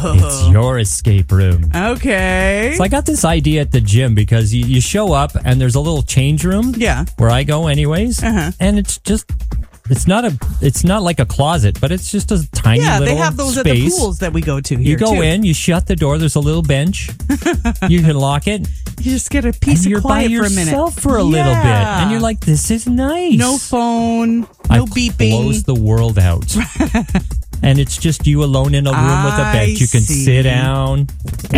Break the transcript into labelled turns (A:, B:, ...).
A: It's your escape room.
B: Okay.
A: So I got this idea at the gym because you show up and there's a little change room.
B: Yeah.
A: Where I go anyways.
B: Uh-huh.
A: And it's not like a closet, but it's just a tiny little space.
B: Yeah, they have those at the pools that we go to here,
A: You go
B: too.
A: in, you shut the door, there's a little bench. You can lock it.
B: You just get a piece of quiet for a minute.
A: You're by yourself for a little bit. And you're like, this is nice.
B: No phone, no beeping.
A: Close the world out. And it's just you alone in a room with a bench. You can sit down.